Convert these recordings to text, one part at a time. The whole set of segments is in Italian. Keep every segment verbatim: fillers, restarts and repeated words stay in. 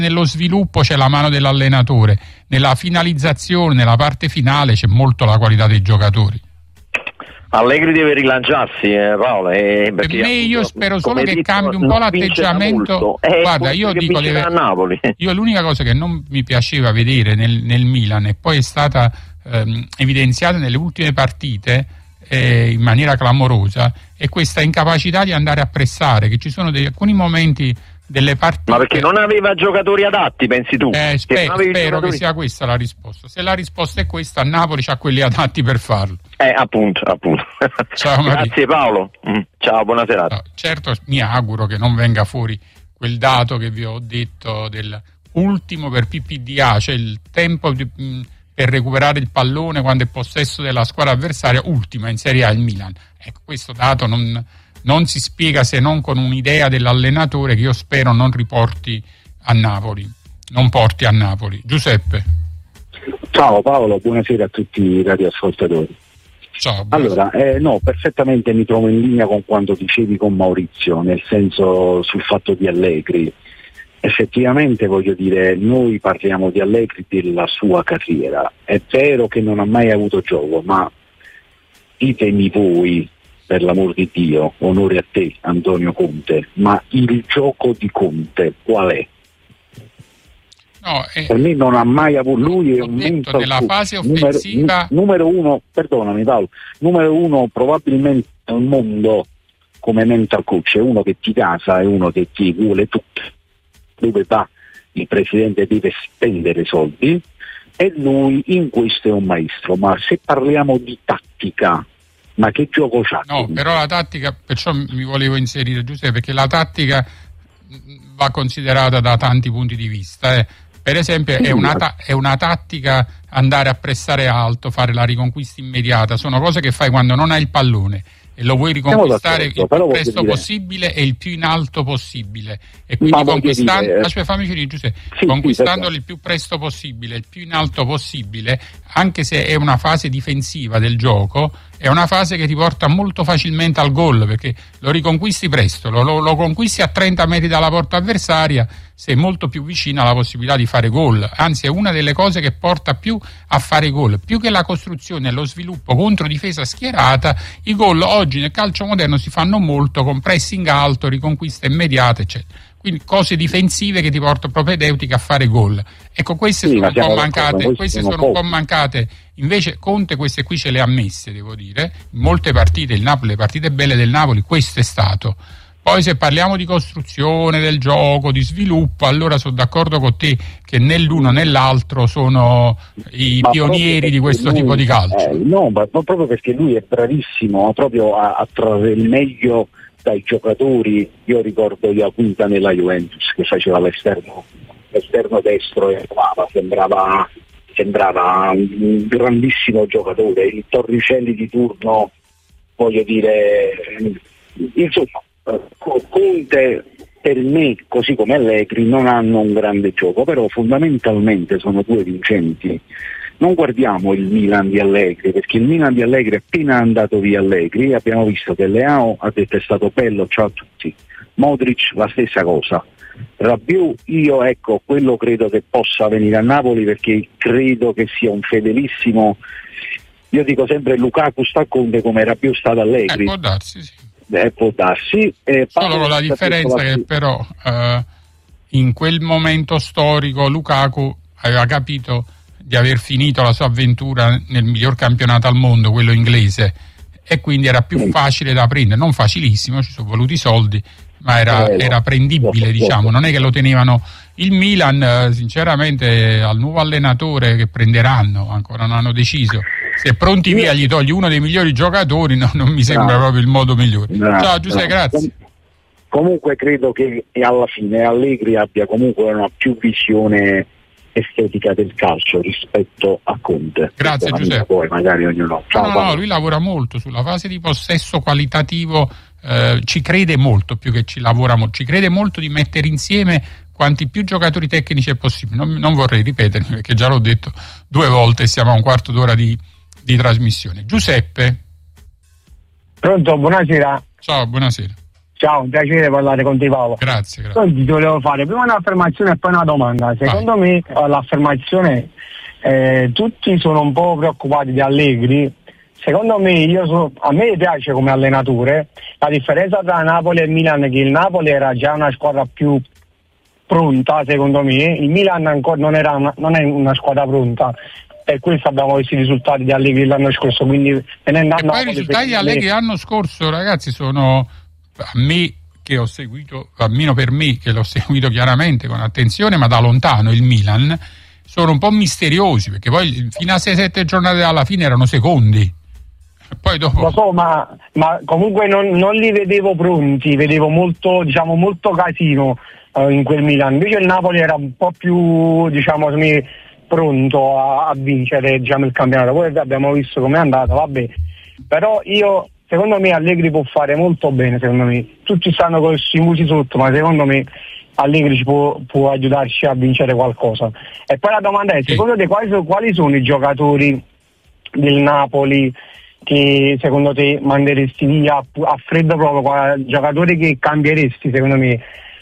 Nello sviluppo c'è la mano dell'allenatore, nella finalizzazione, nella parte finale c'è molto la qualità dei giocatori. Allegri deve rilanciarsi, eh, Paolo. Eh, per me io spero solo che cambi un po' l'atteggiamento. Eh, Guarda, io dico deve... a Napoli. Io l'unica cosa che non mi piaceva vedere nel, nel Milan e poi è stata ehm, evidenziata nelle ultime partite eh, in maniera clamorosa è questa incapacità di andare a pressare, che ci sono dei, alcuni momenti delle partite. Ma perché non aveva giocatori adatti, pensi tu? Eh, spero che, spero giocatori... che sia questa la risposta. Se la risposta è questa, a Napoli c'ha quelli adatti per farlo. Eh, appunto, appunto. Ciao, grazie Paolo. Mm. Ciao, buona serata. No, certo, mi auguro che non venga fuori quel dato che vi ho detto del ultimo per P P D A, cioè il tempo di, mh, per recuperare il pallone quando è possesso della squadra avversaria, ultima in Serie A il Milan. Ecco, questo dato non... non si spiega se non con un'idea dell'allenatore che io spero non riporti a Napoli, non porti a Napoli. Giuseppe. Ciao Paolo, buonasera a tutti i radioascoltatori. Ciao. Allora, eh, no, perfettamente mi trovo in linea con quanto dicevi con Maurizio, nel senso sul fatto di Allegri. Effettivamente voglio dire, noi parliamo di Allegri della sua carriera. È vero che non ha mai avuto gioco, ma ditemi voi, per l'amor di Dio, onore a te Antonio Conte, ma il gioco di Conte qual è? No, eh, per me non ha mai avuto, lui è un detto, nella fase numero, offensiva numero uno, perdonami Paolo, numero uno probabilmente al mondo come mental coach, è uno che ti casa, è uno che ti vuole tutto, dove va il presidente deve spendere soldi e lui in questo è un maestro, ma se parliamo di tattica, ma che gioco c'ha? No, però la tattica, perciò mi volevo inserire Giuseppe, perché la tattica va considerata da tanti punti di vista. Eh. Per esempio è una, ta- è una tattica andare a pressare alto, fare la riconquista immediata, sono cose che fai quando non hai il pallone e lo vuoi riconquistare il più presto possibile e il più in alto possibile, e quindi conquistando, dire... aspetta, fammi finire Giuseppe, sì, conquistandolo sì, il più presto possibile, il più in alto possibile, anche se è una fase difensiva del gioco, è una fase che ti porta molto facilmente al gol, perché lo riconquisti presto, lo, lo, lo conquisti a trenta metri dalla porta avversaria, sei molto più vicino alla possibilità di fare gol, anzi è una delle cose che porta più a fare gol, più che la costruzione e lo sviluppo contro difesa schierata. I gol oggi nel calcio moderno si fanno molto con pressing alto, riconquista immediata, eccetera. Quindi cose difensive che ti portano propedeutiche a fare gol. Ecco, queste sì, sono un po' mancate, queste sono, sono un po' mancate. Invece Conte queste qui ce le ha messe, devo dire. In molte partite, il Napoli, le partite belle del Napoli, questo è stato. Poi se parliamo di costruzione del gioco, di sviluppo, allora sono d'accordo con te che né l'uno né l'altro sono i ma pionieri di questo lui, tipo di calcio. Eh, no, ma proprio perché lui è bravissimo proprio a, a trarre il meglio dai giocatori. Io ricordo Iaquinta nella Juventus che faceva l'esterno, l'esterno destro e sembrava, sembrava un grandissimo giocatore. Il Torricelli di turno, voglio dire, insomma, Conte per me, così come Allegri, non hanno un grande gioco, però fondamentalmente sono due vincenti. Non guardiamo il Milan di Allegri, perché il Milan di Allegri appena è andato via Allegri abbiamo visto che Leao ha detto è stato bello, ciao a tutti. Modric la stessa cosa. Rabiot, io ecco, quello credo che possa venire a Napoli perché credo che sia un fedelissimo. Io dico sempre Lukaku sta Conte come Rabiot sta ad Allegri. Eh, può darsi, sì. Eh, può darsi. Eh, Solo con la differenza che però eh, in quel momento storico Lukaku aveva capito di aver finito la sua avventura nel miglior campionato al mondo, quello inglese, e quindi era più facile da prendere, non facilissimo, ci sono voluti soldi, ma era, era prendibile, diciamo, non è che lo tenevano. Il Milan sinceramente al nuovo allenatore che prenderanno, ancora non hanno deciso, se è pronti via gli togli uno dei migliori giocatori, no, non mi sembra bravo, proprio il modo migliore. Bravo, ciao Giuseppe, bravo. grazie. Comunque credo che alla fine Allegri abbia comunque una più visione estetica del calcio rispetto a Conte. Grazie Giuseppe. Poi magari ognuno. Ciao, no, no, no, lui lavora molto sulla fase di possesso qualitativo, eh, ci crede molto più che ci lavora molto, ci crede molto di mettere insieme quanti più giocatori tecnici è possibile. Non, non vorrei ripetermi perché già l'ho detto due volte, siamo a un quarto d'ora di, di trasmissione. Giuseppe. Pronto, buonasera. Ciao, buonasera. Ciao, un piacere parlare con te, Paolo. Grazie, grazie. Oggi ti volevo fare prima un'affermazione e poi una domanda. Secondo Vai. me l'affermazione, eh, tutti sono un po' preoccupati di Allegri. Secondo me, io so, a me piace come allenatore. La differenza tra Napoli e Milan è che il Napoli era già una squadra più pronta, secondo me. Il Milan ancora non, era una, non è una squadra pronta. Per questo abbiamo visto i risultati di Allegri l'anno scorso. Quindi, venendo a e Napoli, poi i risultati di Allegri l'anno scorso, ragazzi, sono... a me che ho seguito, almeno per me che l'ho seguito chiaramente con attenzione, ma da lontano il Milan, sono un po' misteriosi, perché poi fino a sei sette giornate alla fine erano secondi. Poi dopo... Lo so, ma, ma comunque non, non li vedevo pronti, vedevo molto, diciamo, molto casino uh, in quel Milan. Invece il Napoli era un po' più, diciamo, pronto a, a vincere, diciamo, il campionato. Poi abbiamo visto com'è andata, vabbè. Però io... Secondo me Allegri può fare molto bene, secondo me. Tutti stanno con i musi sotto, ma secondo me Allegri ci può, può aiutarci a vincere qualcosa. E poi la domanda è, secondo te quali, quali sono i giocatori del Napoli che secondo te manderesti via a freddo proprio, giocatori che cambieresti secondo me,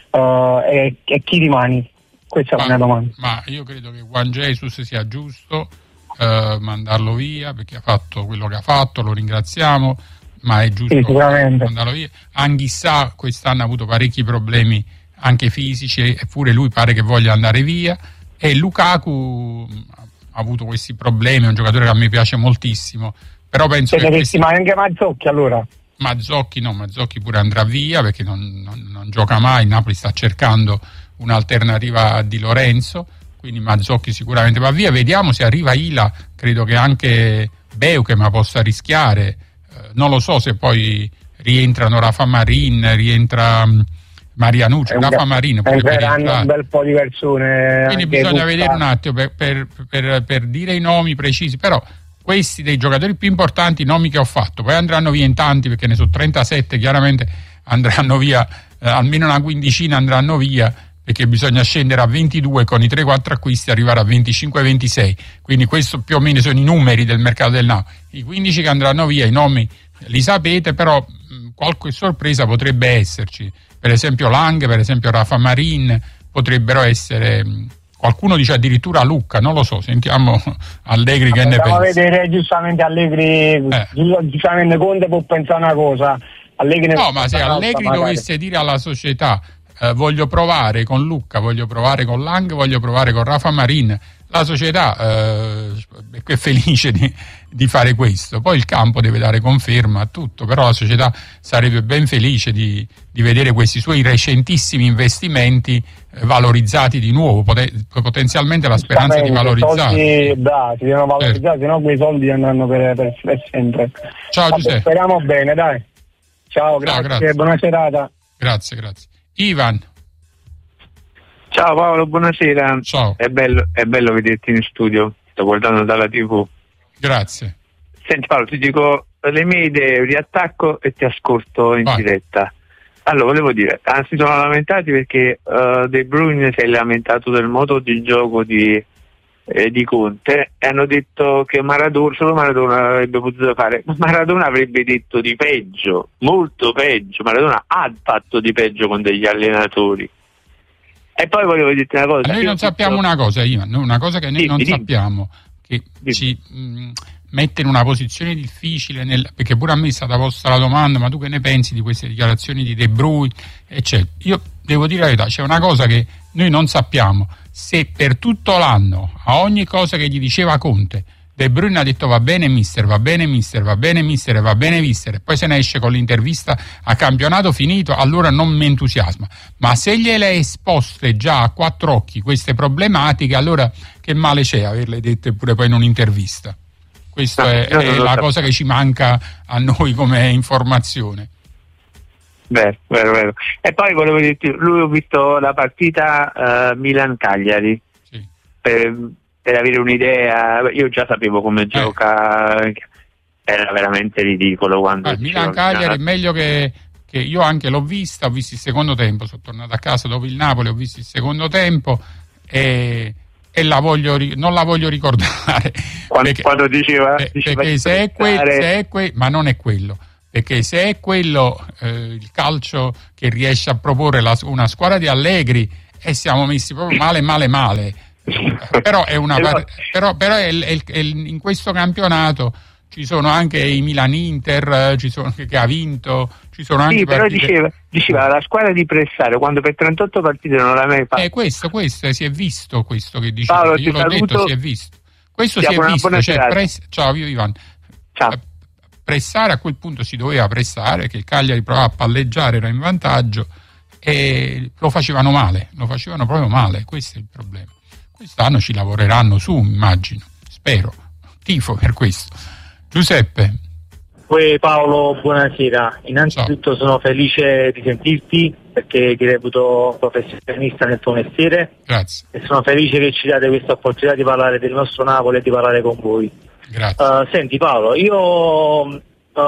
uh, e, e chi rimani? Questa ma, è la mia domanda. Ma io credo che Juan Jesus sia giusto uh, mandarlo via, perché ha fatto quello che ha fatto, lo ringraziamo. Ma è giusto sì, mandarlo via. Anghissà quest'anno ha avuto parecchi problemi anche fisici, eppure lui pare che voglia andare via, e Lukaku ha avuto questi problemi, è un giocatore che a me piace moltissimo, però penso che questi... ma anche Mazzocchi allora? Mazzocchi no, Mazzocchi pure andrà via perché non, non, non gioca mai, il Napoli sta cercando un'alternativa a Di Lorenzo, quindi Mazzocchi sicuramente va via, vediamo se arriva Ila, credo che anche Beukema possa rischiare. Non lo so se poi rientrano Rafa Marin, rientra Marianucci, Rafa Marin poi un bel po' di persone. Quindi bisogna vedere un attimo per, per, per, per dire i nomi precisi, però questi dei giocatori più importanti, i nomi che ho fatto, poi andranno via in tanti perché ne sono trentasette, chiaramente andranno via, eh, almeno una quindicina andranno via, perché bisogna scendere a ventidue con i tre quattro acquisti e arrivare a venticinque ventisei, quindi questo più o meno sono i numeri del mercato del Napoli. I quindici che andranno via, i nomi li sapete, però mh, qualche sorpresa potrebbe esserci, per esempio Lang, per esempio Rafa Marin, potrebbero essere, mh, qualcuno dice addirittura Lucca, non lo so, sentiamo Allegri che ne pensa. Andiamo a vedere giustamente Allegri, eh. giustamente Conte può pensare una cosa. Allegri no, ma se Allegri magari dovesse dire alla società Uh, voglio provare con Lucca, voglio provare con Lang, voglio provare con Rafa Marin, la società uh, è felice di, di fare questo, poi il campo deve dare conferma a tutto, però la società sarebbe ben felice di, di vedere questi suoi recentissimi investimenti uh, valorizzati di nuovo, poten- potenzialmente la speranza di valorizzarli. I soldi si devono valorizzare, eh. sennò quei soldi andranno per, per, per sempre. Ciao Giuseppe. Speriamo bene, dai. Ciao, grazie, Ciao, grazie. Buona serata. Grazie, grazie. Ivan. Ciao Paolo, buonasera. Ciao. È bello, è bello vederti in studio, sto guardando dalla tivù. Grazie. Senti Paolo, ti dico le mie idee, riattacco e ti ascolto in Vai. diretta. Allora, volevo dire, si sono lamentati perché uh, De Bruyne si è lamentato del modo di gioco di, eh, di Conte e hanno detto che Maradona, solo Maradona avrebbe potuto fare, ma Maradona avrebbe detto di peggio, molto peggio. Maradona ha fatto di peggio con degli allenatori. E poi volevo dirti una cosa. Ma noi non sappiamo tutto... una cosa, Ivan, una cosa che noi dimmi, non dimmi. sappiamo, che dimmi. ci mh, mette in una posizione difficile, nel, perché pure a me è stata posta la domanda, ma tu che ne pensi di queste dichiarazioni di De Bruyne, eccetera. Io devo dire la verità, c'è una cosa che noi non sappiamo, se per tutto l'anno, a ogni cosa che gli diceva Conte, De Bruyne ha detto va bene mister, va bene mister, va bene mister, va bene mister, e poi se ne esce con l'intervista a campionato finito, allora non mi entusiasma. Ma se gliele esposte già a quattro occhi queste problematiche, allora che male c'è averle dette pure poi in un'intervista? Questa no, è, è la cosa che ci manca a noi come informazione. Vero, vero, vero. E poi volevo dirti, lui ho visto la partita uh, Milan-Cagliari, sì. per, per avere un'idea, io già sapevo come eh. gioca, era veramente ridicolo quando... Ah, Milan-Cagliari è meglio che, che io anche l'ho vista, ho visto il secondo tempo, sono tornato a casa dopo il Napoli, ho visto il secondo tempo e... e la voglio, non la voglio ricordare quando, perché, quando diceva, diceva perché se è, que, se è que, ma non è quello, perché se è quello eh, il calcio che riesce a proporre la, una squadra di Allegri, e siamo messi proprio male male male. Però è una però, però è, è, è, in questo campionato ci sono anche i Milan-Inter, ci sono, che ha vinto, ci sono anche sì, però partite... diceva, diceva la squadra di pressare quando per trentotto partite non l'ha mai fatto. Eh, questo, questo si è visto, questo che diceva. Paolo, io l'ho saluto. detto, si è visto. Questo Siamo si è visto, cioè press... ciao, io Ivan. Ciao. Pressare, a quel punto si doveva pressare, che il Cagliari provava a palleggiare, era in vantaggio, e lo facevano male, lo facevano proprio male, questo è il problema. Quest'anno ci lavoreranno su, immagino, spero, tifo per questo. Giuseppe. Poi Paolo, buonasera. Innanzitutto Ciao. Sono felice di sentirti perché ti reputo professionista nel tuo mestiere. Grazie. E sono felice che ci date questa opportunità di parlare del nostro Napoli e di parlare con voi. Grazie. Uh, senti Paolo, io uh,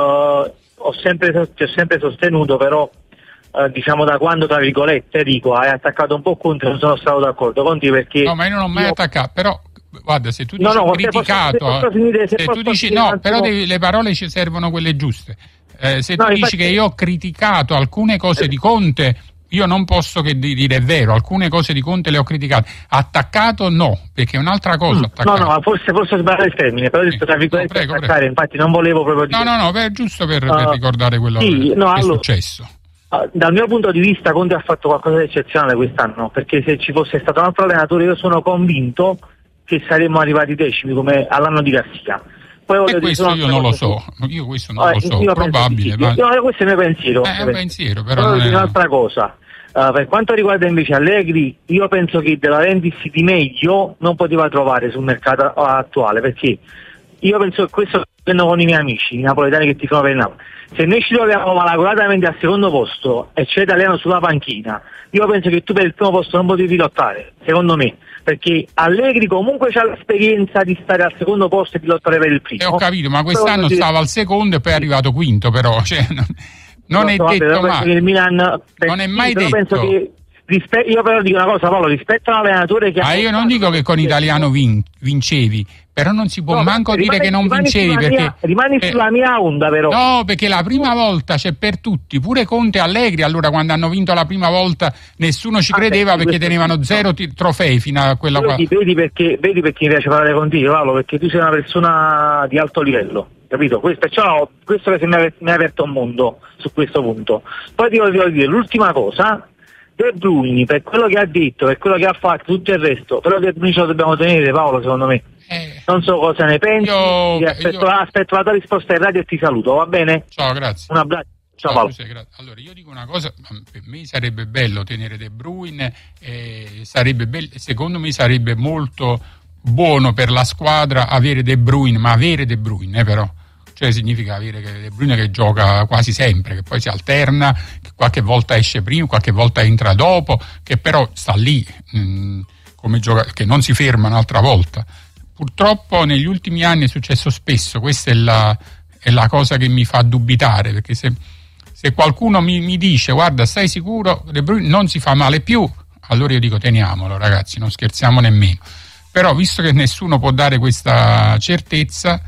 ho sempre, ti ho sempre sostenuto, però uh, diciamo da quando, tra virgolette, dico, hai attaccato un po' contro, non sono stato d'accordo con te perché... No, ma io non ho mai io... attaccato, però... Guarda, se tu dici no, no, criticato, se posso, se finire, se se tu dici no, però devi, le parole ci servono quelle giuste. Eh, se no, tu infatti... dici che io ho criticato alcune cose di Conte, io non posso che dire è vero, alcune cose di Conte le ho criticate. Attaccato no, perché è un'altra cosa. Mm, no, no, forse forse sbagliare il termine, però ho detto tra virgolette no, prego, attaccare, prego. Infatti non volevo proprio dire. No, no, no, è giusto per, uh, per ricordare quello sì, che no, è allora, successo. Uh, dal mio punto di vista Conte ha fatto qualcosa di eccezionale quest'anno, perché se ci fosse stato un altro allenatore io sono convinto che saremmo arrivati decimi come all'anno di Garcia. Poi e questo io non lo so, io questo non eh, lo so, probabile. Ma... No, questo è il mio pensiero. Eh, è un pensiero, però, però non è un'altra cosa. Uh, per quanto riguarda invece Allegri, io penso che De Laurentiis di meglio non poteva trovare sul mercato attuale, perché io penso che questo prendo con i miei amici, i napoletani che tifano per il Napoli. Se noi ci troviamo malaguratamente al secondo posto e c'è italiano sulla panchina, io penso che tu per il primo posto non potevi lottare, secondo me, perché Allegri comunque c'ha l'esperienza di stare al secondo posto e di lottare per il primo. E ho capito, ma quest'anno dire... stava al secondo e poi è arrivato quinto, però cioè, non, non è so, detto vabbè, mai. Il Milan, non è mai detto. Penso che rispe... Io però dico una cosa, Paolo, rispetto a un allenatore che... Ah, io non dico che con Italiano vin... vincevi, però non si può no, manco rimani, dire che non vincevi perché mia, rimani eh, sulla mia onda però. No, perché la prima volta c'è per tutti, pure Conte e Allegri, allora quando hanno vinto la prima volta nessuno ci credeva ah, perché tenevano zero t- trofei fino a quella vedi, qua. Vedi perché, vedi perché mi piace parlare con te, Paolo, perché tu sei una persona di alto livello, capito? Questo, perciò questo che mi ha, mi ha aperto un mondo su questo punto. Poi ti voglio dire l'ultima cosa, De Bruyne, per quello che ha detto, per quello che ha fatto, tutto il resto, però De Bruyne ce lo dobbiamo tenere, Paolo, secondo me. Eh, non so cosa ne pensi, io, aspetto, io... aspetto la tua risposta in radio e ti saluto, va bene? Ciao, grazie. Un abbraccio. Ciao, Paolo. Sei, grazie. Allora, io dico una cosa, per me sarebbe bello tenere De Bruyne, eh, sarebbe bello, secondo me sarebbe molto buono per la squadra avere De Bruyne, ma avere De Bruyne eh, però. Cioè significa avere De Bruyne che gioca quasi sempre, che poi si alterna, che qualche volta esce prima, qualche volta entra dopo, che però sta lì, mh, come gioca, che non si ferma un'altra volta. Purtroppo negli ultimi anni è successo spesso, questa è la, è la cosa che mi fa dubitare, perché se, se qualcuno mi, mi dice guarda stai sicuro De Bruyne non si fa male più, allora io dico teniamolo ragazzi, non scherziamo nemmeno. Però visto che nessuno può dare questa certezza,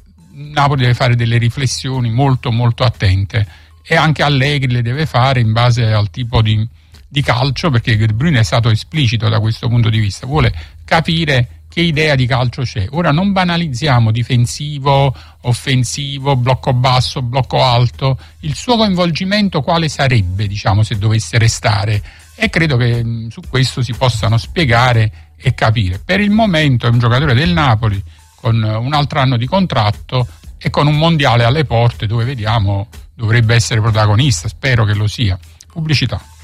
Napoli deve fare delle riflessioni molto molto attente e anche Allegri le deve fare in base al tipo di, di calcio, perché De Bruyne è stato esplicito da questo punto di vista, vuole capire che idea di calcio c'è. Ora non banalizziamo difensivo, offensivo, blocco basso, blocco alto, il suo coinvolgimento quale sarebbe, diciamo, se dovesse restare, e credo che mh, su questo si possano spiegare e capire. Per il momento è un giocatore del Napoli con un altro anno di contratto e con un mondiale alle porte dove vediamo dovrebbe essere protagonista, spero che lo sia. Pubblicità.